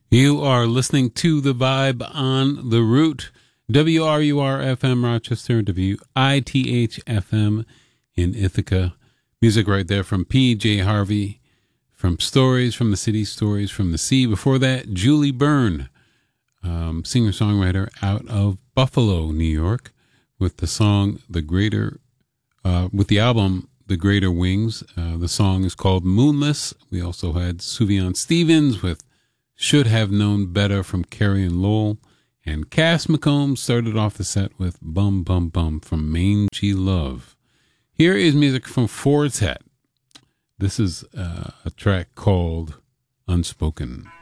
You are listening to The Vibe on The Root, WRUR-FM Rochester, WITH-FM in Ithaca. Music right there from P.J. Harvey, from Stories from the City, Stories from the Sea. Before that, Julie Byrne, singer-songwriter out of Buffalo, New York, with the song with the album The Greater Wings. The song is called Moonless. We also had Sufjan Stevens with Should Have Known Better from Carrie and Lowell. And Cass McComb started off the set with Bum Bum Bum from Mangy Love. Here is music from Ford's Hat. This is a track called Unspoken.